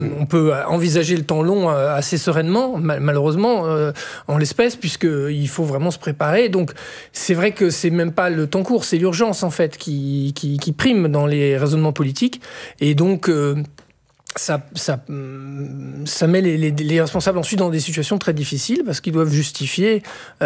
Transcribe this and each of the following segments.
On peut envisager le temps long assez sereinement, malheureusement, en l'espèce, puisqu'il faut vraiment se préparer. Donc, c'est vrai que c'est même pas le temps court, c'est l'urgence, en fait, qui prime dans les raisonnements politiques. Et donc, ça met les responsables ensuite dans des situations très difficiles, parce qu'ils doivent justifier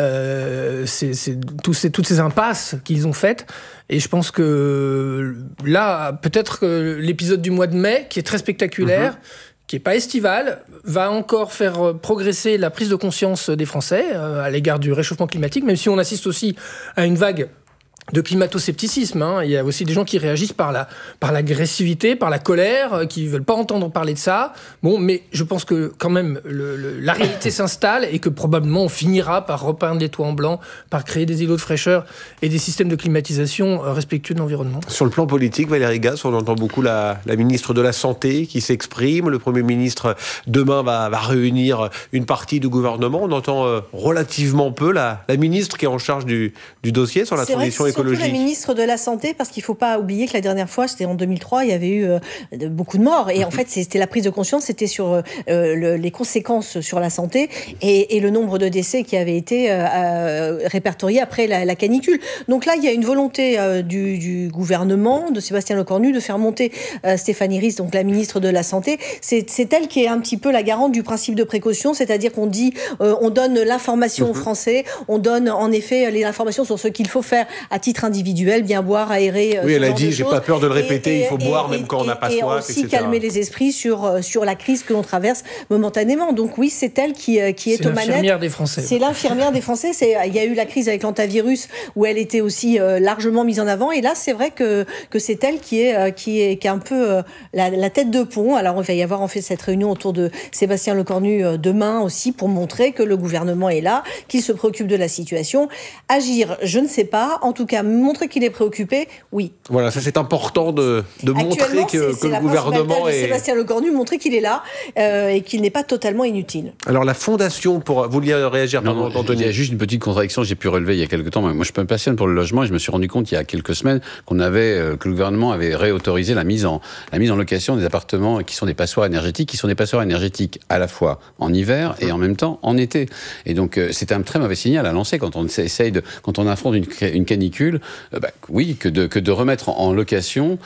toutes ces impasses qu'ils ont faites. Et je pense que là, peut-être que l'épisode du mois de mai, qui est très spectaculaire, qui n'est pas estival, va encore faire progresser la prise de conscience des Français à l'égard du réchauffement climatique, même si on assiste aussi à une vague de climato-scepticisme. Il y a aussi des gens qui réagissent par l'agressivité, par la colère, qui ne veulent pas entendre parler de ça. Bon, mais je pense que quand même la réalité s'installe et que probablement on finira par repeindre les toits en blanc, par créer des îlots de fraîcheur et des systèmes de climatisation respectueux de l'environnement. Sur le plan politique, Valérie Gasse, on entend beaucoup la ministre de la Santé qui s'exprime. Le Premier ministre, demain, va réunir une partie du gouvernement. On entend relativement peu la ministre qui est en charge du dossier sur la transition écologique. Surtout la ministre de la Santé, parce qu'il ne faut pas oublier que la dernière fois, c'était en 2003, il y avait eu beaucoup de morts. Et en fait, c'était la prise de conscience, c'était sur les conséquences sur la santé et le nombre de décès qui avaient été répertoriés après la canicule. Donc là, il y a une volonté du gouvernement, de Sébastien Lecornu, de faire monter Stéphanie Ries, donc la ministre de la Santé. C'est elle qui est un petit peu la garante du principe de précaution, c'est-à-dire qu'on dit, on donne l'information aux Français, on donne en effet les informations sur ce qu'il faut faire à titre individuel, bien boire, aérer. Oui, elle a dit, j'ai pas peur de le répéter, il faut boire même quand on n'a pas soif, etc. Et aussi calmer les esprits sur la crise que l'on traverse momentanément. Donc oui, c'est elle qui est aux manettes. C'est l'infirmière des Français. C'est l'infirmière des Français. Il y a eu la crise avec l'antavirus où elle était aussi largement mise en avant. Et là, c'est vrai que c'est elle qui est un peu la tête de pont. Alors, il va y avoir en fait cette réunion autour de Sébastien Lecornu demain aussi pour montrer que le gouvernement est là, qu'il se préoccupe de la situation. Agir, je ne sais pas. En tout cas, montrer qu'il est préoccupé, oui. Voilà, ça c'est important de montrer que le gouvernement est... Sébastien Lecornu, montrer qu'il est là et qu'il n'est pas totalement inutile. Alors la fondation, vous vouliez réagir, pardon, Anthony. Il y a juste une petite contradiction que j'ai pu relever il y a quelques temps. Moi, je me passionne pour le logement et je me suis rendu compte il y a quelques semaines que le gouvernement avait réautorisé la mise en location des appartements qui sont des passoires énergétiques à la fois en hiver et en même temps en été. Et donc c'est un très mauvais signal à lancer quand on quand on affronte une canicule. Oui, que de remettre en location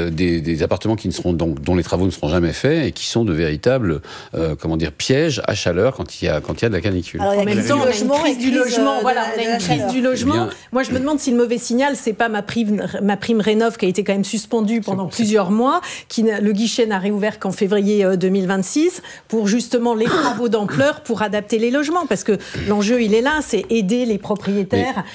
des appartements dont les travaux ne seront jamais faits et qui sont de véritables pièges à chaleur quand il y a de la canicule. Alors, en même temps, on a une crise du logement. Voilà, on a une crise du logement. Moi, je me demande si le mauvais signal, c'est pas ma prime Rénov' qui a été quand même suspendue pendant plusieurs mois, le guichet n'a réouvert qu'en février 2026 pour justement les travaux d'ampleur pour adapter les logements, parce que l'enjeu il est là, c'est aider les propriétaires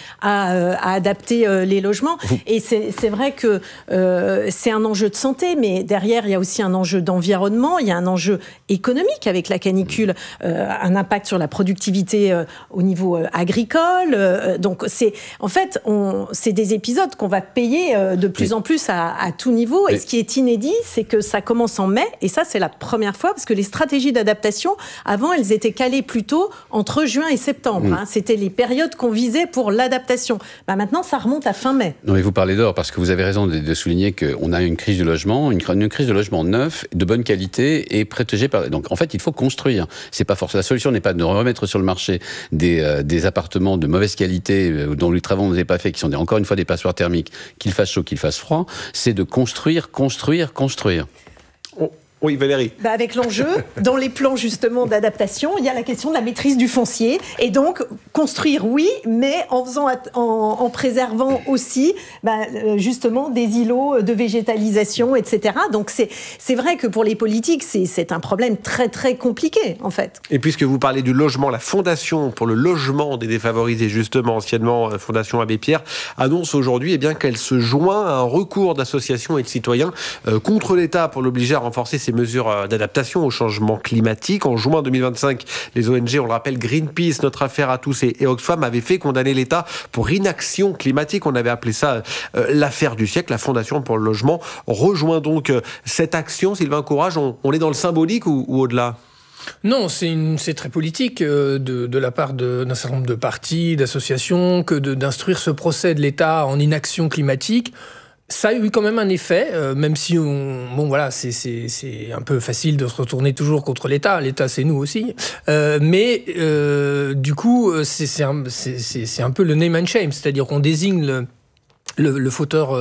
à adapter les logements. Et c'est vrai que c'est un enjeu de santé, mais derrière il y a aussi un enjeu d'environnement, il y a un enjeu économique avec la canicule, un impact sur la productivité au niveau agricole. Donc c'est des épisodes qu'on va payer de plus en plus à tout niveau. Et ce qui est inédit, c'est que ça commence en mai, et ça c'est la première fois, parce que les stratégies d'adaptation, avant, elles étaient calées plutôt entre juin et septembre. C'était les périodes qu'on visait pour l'adaptation. Maintenant, ça remonte à fin mai. Non, mais vous parlez d'or, parce que vous avez raison de souligner qu'on a une crise du logement, une crise de logement neuf, de bonne qualité et protégé par... Donc, en fait, il faut construire. C'est pas forcément... La solution n'est pas de remettre sur le marché des appartements de mauvaise qualité, dont les travaux n'ont pas fait, qui sont encore une fois des passoires thermiques, qu'il fasse chaud, qu'il fasse froid. C'est de construire. Oui, Valérie. Avec l'enjeu, dans les plans justement d'adaptation, il y a la question de la maîtrise du foncier. Et donc, construire, oui, mais en préservant aussi justement des îlots de végétalisation, etc. Donc, c'est vrai que pour les politiques, c'est un problème très, très compliqué, en fait. Et puisque vous parlez du logement, la Fondation pour le logement des défavorisés, justement, anciennement Fondation Abbé Pierre, annonce aujourd'hui qu'elle se joint à un recours d'associations et de citoyens contre l'État pour l'obliger à renforcer ses mesures d'adaptation au changement climatique. En juin 2025, les ONG, on le rappelle, Greenpeace, Notre Affaire à tous et Oxfam avaient fait condamner l'État pour inaction climatique. On avait appelé ça l'affaire du siècle. La Fondation pour le logement rejoint donc cette action. Sylvain Courage, on est dans le symbolique ou au-delà ? Non, c'est très politique de la part d'un certain nombre de partis, d'associations, que d'instruire ce procès de l'État en inaction climatique. Ça a eu quand même un effet, même si c'est un peu facile de se retourner toujours contre l'État. L'État, c'est nous aussi. Mais du coup, c'est un peu le name and shame, c'est-à-dire qu'on désigne le fauteur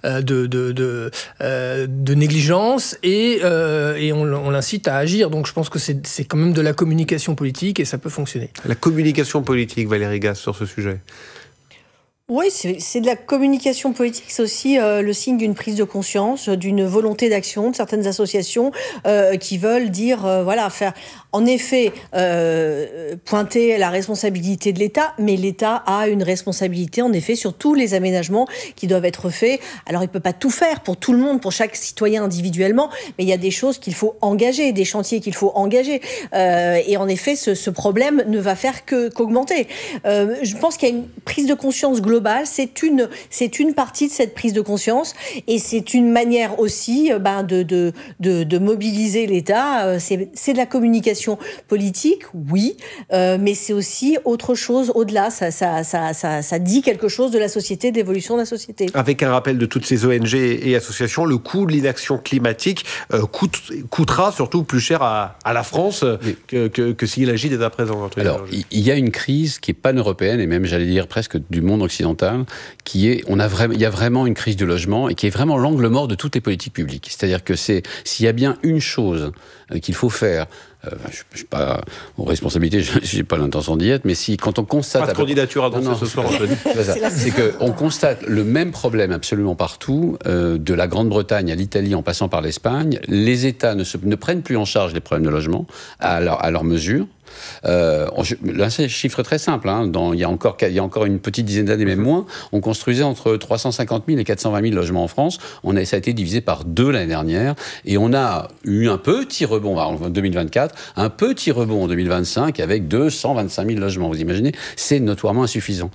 de négligence et on l'incite à agir. Donc je pense que c'est quand même de la communication politique et ça peut fonctionner. La communication politique, Valérie Gasse, sur ce sujet. Oui, c'est de la communication politique, c'est aussi le signe d'une prise de conscience, d'une volonté d'action de certaines associations qui veulent dire, faire en effet pointer la responsabilité de l'État, mais l'État a une responsabilité en effet sur tous les aménagements qui doivent être faits. Alors il peut pas tout faire pour tout le monde, pour chaque citoyen individuellement, mais il y a des choses qu'il faut engager, des chantiers qu'il faut engager. Et en effet, ce problème ne va faire qu'augmenter. Je pense qu'il y a une prise de conscience globale. C'est une partie de cette prise de conscience et c'est une manière aussi de mobiliser l'État. C'est de la communication politique, oui, mais c'est aussi autre chose au-delà. Ça dit quelque chose de la société, de l'évolution de la société. Avec un rappel de toutes ces ONG et associations, le coût de l'inaction climatique coûtera surtout plus cher à la France que s'il agit dès à présent. Alors, il y a une crise qui est pan-européenne et même, j'allais dire, presque du monde occidental, qui est, il y a vraiment une crise du logement et qui est vraiment l'angle mort de toutes les politiques publiques. C'est-à-dire que s'il y a bien une chose qu'il faut faire, je ne suis pas aux responsabilités, je n'ai pas l'intention d'y être, mais quand on constate... Pas de candidature à danser ce soir, Anthony. C'est qu'on constate le même problème absolument partout, de la Grande-Bretagne à l'Italie en passant par l'Espagne. Les États ne prennent plus en charge les problèmes de logement à leur mesure. Là, c'est un chiffre très simple. Il y a encore une petite dizaine d'années, même moins, on construisait entre 350 000 et 420 000 logements en France. Ça a été divisé par 2 l'année dernière. Et on a eu un petit rebond en 2024, un petit rebond en 2025 avec 225 000 logements. Vous imaginez ? C'est notoirement insuffisant.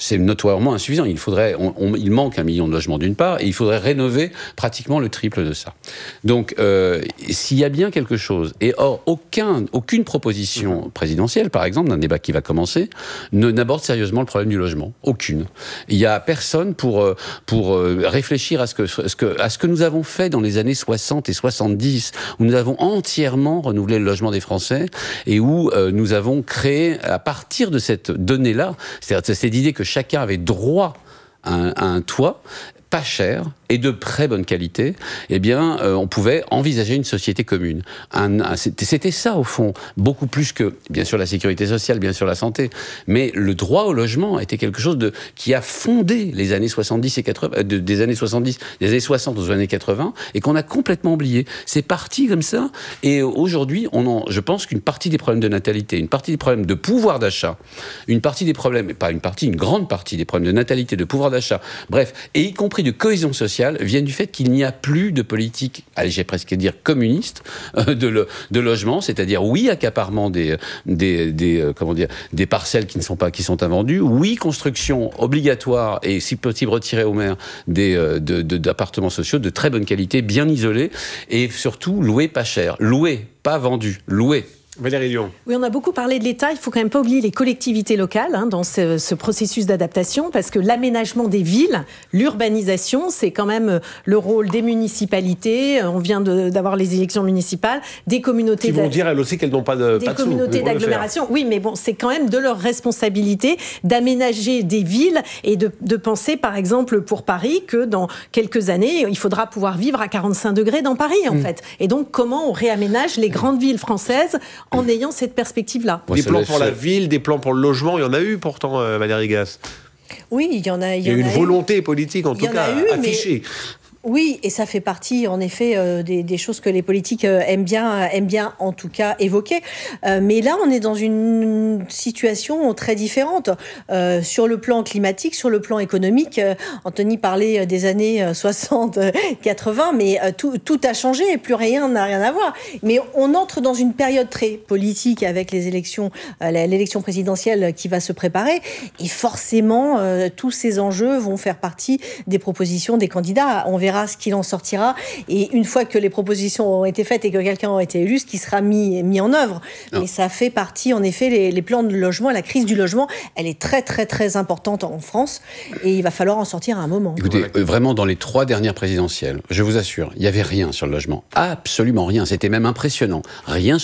Il manque 1 million de logements d'une part, et il faudrait rénover pratiquement le triple de ça. Donc, s'il y a bien quelque chose, et or, aucune proposition présidentielle, par exemple, d'un débat qui va commencer, n'aborde sérieusement le problème du logement. Aucune. Il n'y a personne pour réfléchir à ce que nous avons fait dans les années 60 et 70, où nous avons entièrement renouvelé le logement des Français et où nous avons créé, à partir de cette donnée-là, c'est-à-dire cette idée que chacun avait droit à un toit, pas cher et de très bonne qualité, on pouvait envisager une société commune. C'était ça, au fond, beaucoup plus que, bien sûr, la sécurité sociale, bien sûr, la santé, mais le droit au logement était quelque chose qui a fondé les années 70 et 80, des années 60 aux années 80, et qu'on a complètement oublié. C'est parti comme ça, et aujourd'hui, je pense qu'une partie des problèmes de natalité, une partie des problèmes de pouvoir d'achat, une grande partie des problèmes de natalité, de pouvoir d'achat, bref, et y compris de cohésion sociale, viennent du fait qu'il n'y a plus de politique, j'ai presque à dire communiste, de logement, c'est-à-dire accaparement des parcelles qui sont invendues, construction obligatoire et si possible retirée aux maires d'appartements sociaux de très bonne qualité, bien isolés et surtout loués pas cher, loués, pas vendus, loués. Valérie Lyon. Oui, on a beaucoup parlé de l'État. Il ne faut quand même pas oublier les collectivités locales dans ce processus d'adaptation, parce que l'aménagement des villes, l'urbanisation, c'est quand même le rôle des municipalités. On vient d'avoir les élections municipales, des communautés... Qui vont dire, elles aussi, qu'elles n'ont pas de communautés d'agglomération. Oui, mais bon, c'est quand même de leur responsabilité d'aménager des villes et de penser, par exemple, pour Paris, que dans quelques années, il faudra pouvoir vivre à 45 degrés dans Paris, en fait. Et donc, comment on réaménage les grandes villes françaises en ayant cette perspective-là. Des plans pour la ville, des plans pour le logement, il y en a eu pourtant, Valérie Gasse. Oui, il y en a. Il y a une volonté politique, en tout cas, affichée. Oui, et ça fait partie, en effet, des choses que les politiques aiment bien, en tout cas, évoquer. Mais là, on est dans une situation très différente. Sur le plan climatique, sur le plan économique, Anthony parlait des années 60, 80, mais tout a changé et plus rien n'a rien à voir. Mais on entre dans une période très politique avec les élections, l'élection présidentielle qui va se préparer. Et forcément, tous ces enjeux vont faire partie des propositions des candidats. On verra verra ce qu'il en sortira. Et une fois que les propositions auront été faites et que quelqu'un aura été élu, ce qui sera mis en œuvre. Non. Mais ça fait partie, en effet, les plans de logement, la crise du logement, elle est très, très, très importante en France. Et il va falloir en sortir à un moment. Écoutez, vraiment, dans les 3 dernières présidentielles, je vous assure, il n'y avait rien sur le logement. Absolument rien. C'était même impressionnant. Rien